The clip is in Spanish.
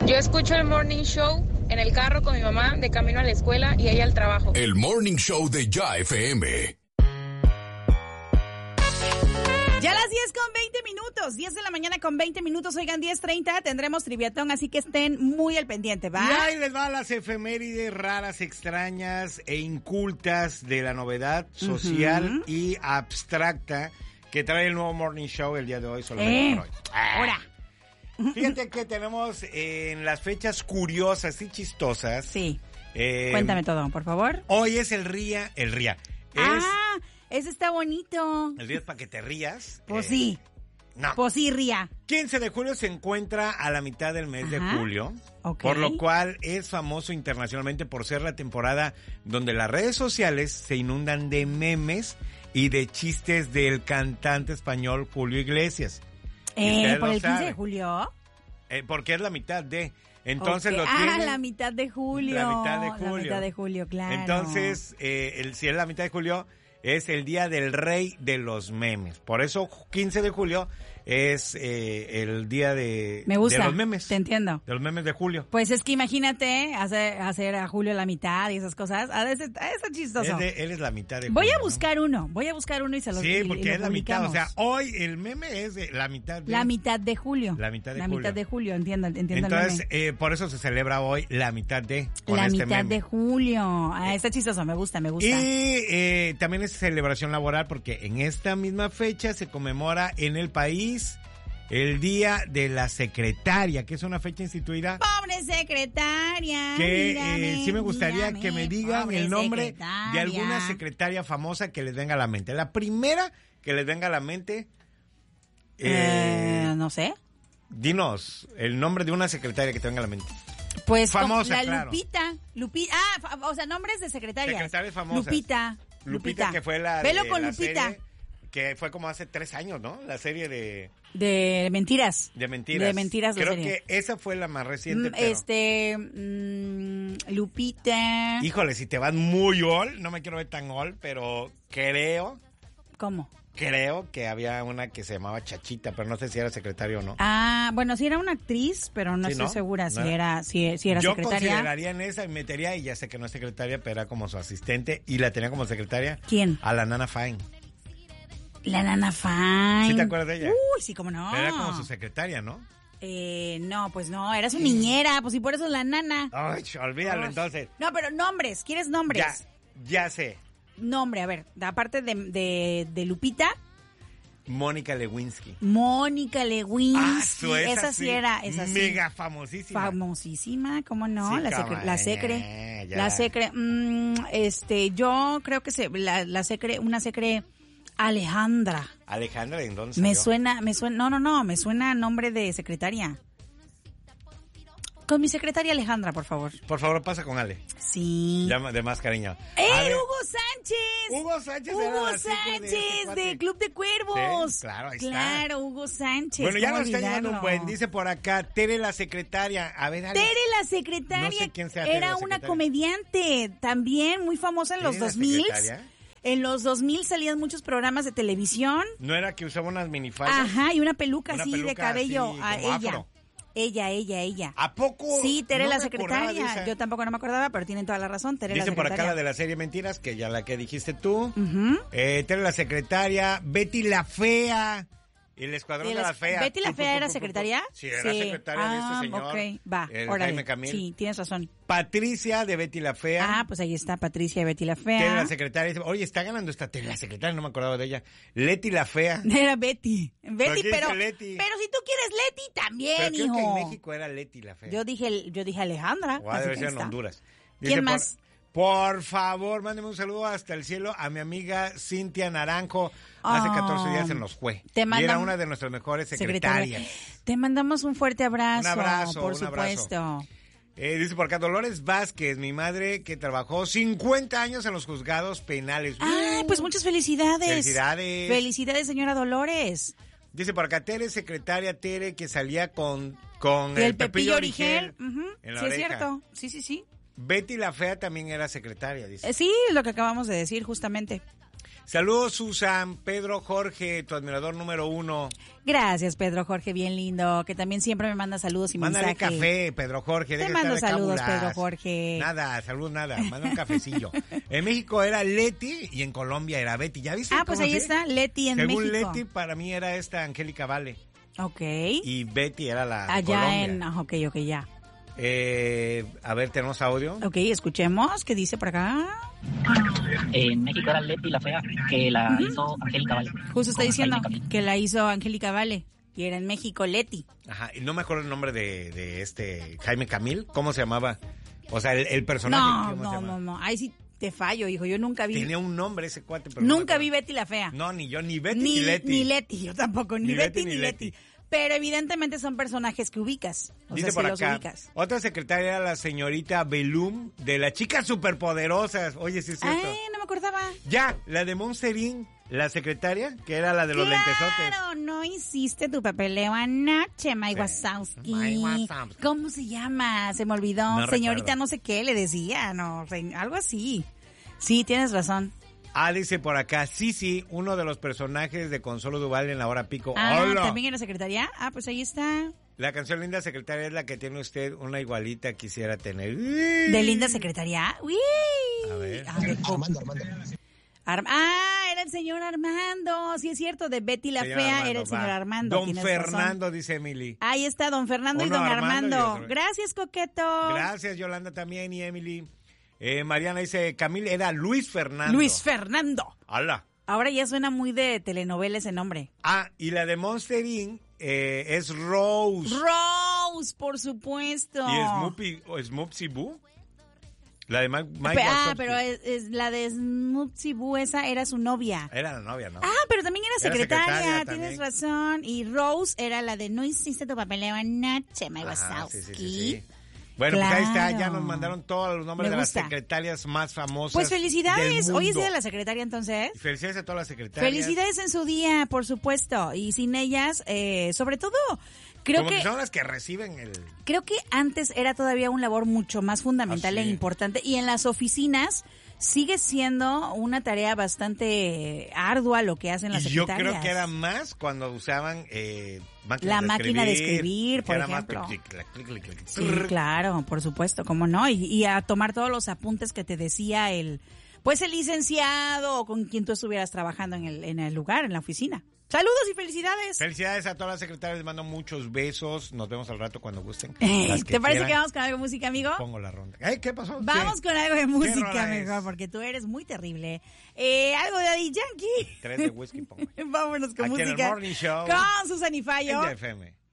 Yo escucho el Morning Show en el carro con mi mamá de camino a la escuela y ella al trabajo. El Morning Show de Ya FM. Ya las 10:20, 10 de la mañana con 20 minutos, oigan, 10:30, tendremos triviatón, así que estén muy al pendiente, ¿va? Y ahí les va las efemérides raras, extrañas e incultas de la novedad social y abstracta que trae el nuevo Morning Show el día de hoy, solamente por hoy. Ahora. Fíjate que tenemos en las fechas curiosas y chistosas. Sí, cuéntame todo, por favor. Hoy es el RIA. Ese está bonito. El día es para que te rías. Pues sí. No. Pues sí, ría. 15 de julio se encuentra a la mitad del mes de julio, por lo cual es famoso internacionalmente por ser la temporada donde las redes sociales se inundan de memes y de chistes del cantante español Julio Iglesias. ¿Por el 15 de julio? Porque es la mitad de... Entonces lo tienen... la mitad de julio. La mitad de julio. La mitad de julio, claro. Entonces, si es la mitad de julio, es el día del rey de los memes. Por eso 15 de julio es el día de los memes. Te entiendo. De los memes de julio. Pues es que imagínate hacer a Julio la mitad y esas cosas. Eso chistoso. Él es la mitad de julio. Voy a buscar uno y se los Sí, porque es la mitad. O sea, publicamos. hoy el meme es de la mitad de... La mitad de julio. La mitad de La julio. mitad de julio, entiendo Entonces, el meme. por eso se celebra hoy la mitad de... La este mitad meme. de julio. Está chistoso, me gusta. Y también es celebración laboral porque en esta misma fecha se conmemora en el país el Día de la Secretaria, que es una fecha instituida. ¡Pobre secretaria! Que sí me gustaría que me digan el nombre secretaria de alguna secretaria famosa que les venga a la mente. La primera que les venga a la mente... no sé. Dinos el nombre de una secretaria que te venga a la mente. Pues famosa, la claro. Lupita. O sea, nombres de secretarias. Secretarias famosas. Lupita, que fue la Velo de con la Lupita. serie, que fue como hace 3 años, ¿no? La serie de mentiras. De mentiras. De mentiras, Creo la serie. que esa fue la más reciente, pero... Lupita. Híjole, si te vas muy old, no me quiero ver tan old, pero creo... ¿Cómo? Creo que había una que se llamaba Chachita, pero no sé si era secretaria o no. Bueno, sí era una actriz, pero no estoy segura si era Yo secretaria. Yo consideraría en esa y metería, y ya sé que no es secretaria, pero era como su asistente, y la tenía como secretaria. ¿Quién? A la Nana Fine. La Nana Fine. ¿Sí te acuerdas de ella? Uy, sí, cómo no. Era como su secretaria, ¿no? No, pues no, era su niñera, pues y por eso es la Nana. Ay, olvídalo entonces. No, pero nombres, ¿quieres nombres? Ya sé. Nombre, a ver, aparte de Lupita. Mónica Lewinsky. Esa sí era, esa sí. Mega famosísima. Famosísima, ¿cómo no? Sí, la secre. La secre. Yo creo que una secre Alejandra. Alejandra, ¿en dónde Me salió? suena, me suena nombre de secretaria. Con mi secretaria Alejandra, por favor. Por favor, pasa con Ale. Sí. Llama de más cariño. Hugo Sánchez! Hugo Sánchez de Club de Cuervos. Sí, claro, ahí está. Hugo Sánchez. Bueno, ya ¿cómo nos está llegando un olvidarlo? buen. Dice por acá, Tere la secretaria. A ver, Alex. Tere la secretaria. No sé quién sea Tere era la una secretaria. comediante también muy famosa en los ¿Tere la 2000. secretaria? En los 2000 salían muchos programas de televisión. ¿No era que usaba unas minifaldas? Ajá, y una peluca Una así de peluca cabello así, a como ella. afro. Ella. ¿A poco? Sí, Tere No la me acordaba de secretaria. esa. Yo tampoco no me acordaba, pero tienen toda la razón. Tere la Dicen por secretaria. acá la de la serie Mentiras, que ya la que dijiste tú. Tere la secretaria, Betty la Fea, el Escuadrón de las Feas. ¿Betty la Fea era secretaria? Sí, era secretaria de este señor. Ok, va, órale. Jaime Camil. Sí, tienes razón. Patricia de Betty la Fea. Pues ahí está Patricia de Betty la Fea. Tere la secretaria. Oye, está ganando esta Tere la secretaria, no me acordaba de ella. Leti la Fea. Era Betty. ¿Pero quién pero dice Leti? Pero si tú quieres Leti también, Pero creo hijo. que en México era Leti la Fea. Yo dije Alejandra. O ha de así haber que sido en está. Honduras. ¿Quién más? Por favor, mándeme un saludo hasta el cielo a mi amiga Cintia Naranjo. Hace 14 días en los fue. Y era una de nuestras mejores secretarias. Te mandamos un fuerte abrazo. Un abrazo, por un supuesto. abrazo. Dice por acá Dolores Vázquez, mi madre que trabajó 50 años en los juzgados penales. Pues muchas felicidades. Felicidades. Felicidades, señora Dolores. Dice por acá Tere, secretaria Tere, que salía con el Pepillo Origel. En la sí, oreja. es cierto. Sí. Betty la Fea también era secretaria, dice. Sí, lo que acabamos de decir justamente. Saludos, Susan. Pedro Jorge, tu admirador número 1. Gracias, Pedro Jorge, bien lindo, que también siempre me manda saludos y mensajes. Mándale café, Pedro Jorge. Te mando saludos, Pedro Jorge. Nada, salud, nada. Manda un cafecillo. En México era Leti y en Colombia era Betty. ¿Ya viste? Pues ahí está, Leti en México. Según Leti, para mí era esta Angélica Vale. Ok. Y Betty era la allá Colombia. Ok, ya. A ver, ¿tenemos audio? Ok, escuchemos. ¿Qué dice por acá? En México era Leti la fea, que la hizo Angélica Vale. Justo está diciendo que la hizo Angélica Vale. Y era en México Leti. Ajá, y no me acuerdo el nombre de este Jaime Camil. ¿Cómo se llamaba? O sea, el personaje. No. Ahí sí te fallo, hijo. Yo nunca vi. Tenía un nombre ese cuate. Pero nunca vi Betty la fea. No, ni yo, ni Betty ni Leti. Ni Leti, yo tampoco. Ni Betty ni Leti. Pero evidentemente son personajes que ubicas. Dice por acá, otra secretaria era la señorita Belum de las chicas superpoderosas. Oye, sí es cierto. Ay, no me acordaba. Ya, la de Monster Inc., la secretaria, que era la de los lentesotes. Claro, no hiciste tu papeleo anoche, Mike Wazowski. ¿Cómo se llama? Se me olvidó. No señorita recuerdo. no sé qué le decía, no, algo así. Sí, tienes razón. Dice por acá, sí, uno de los personajes de Consuelo Duval en La Hora Pico. ¡Hola! ¿También era secretaria? Pues ahí está. La canción Linda Secretaria es la que tiene usted, una igualita quisiera tener. ¿De Linda Secretaria? ¡Uy! A ver. Armando. Era el señor Armando. Sí, es cierto, de Betty la Señor Fea Armando, era el señor Armando. Don Fernando, dice Emily. Ahí está, don Fernando y don Armando. Gracias, Coqueto. Gracias, Yolanda, también, y Emily. Mariana dice, Camil era Luis Fernando. Luis Fernando. ¡Hala! Ahora ya suena muy de telenovela ese nombre. Y la de Monster Inc. Es Rose. Rose, por supuesto. ¿Y Smoopsy Boo? La de Mike pero es la de Smoopsy Boo, esa era su novia. Era la novia, ¿no? Pero también era secretaria, tienes razón. Y Rose era la de no hiciste tu papeleo anoche, Mike Wazowski. Sí. Bueno, claro. Pues ahí está, ya nos mandaron todos los nombres de las secretarias más famosas. Pues felicidades, del mundo. Hoy es día de la secretaria entonces. Felicidades a todas las secretarias. Felicidades en su día, por supuesto, y sin ellas, sobre todo, creo que son las que reciben Creo que antes era todavía un labor mucho más fundamental e importante, y en las oficinas sigue siendo una tarea bastante ardua lo que hacen las secretarias. Yo creo que era más cuando usaban la máquina de escribir, por ejemplo. Sí, claro, por supuesto, cómo no, y a tomar todos los apuntes que te decía el licenciado o con quien tú estuvieras trabajando en el lugar, en la oficina. Saludos y felicidades. Felicidades a todas las secretarias, les mando muchos besos. Nos vemos al rato cuando gusten. ¿Te parece que vamos con algo de música, amigo? Pongo la ronda. ¿Qué pasó? Vamos con algo de música, mejor, porque tú eres muy terrible. Algo de Daddy Yankee. 3 de whisky, pongo. Vámonos con aquí música. En el Morning Show, con Susan y Fallo. En FM.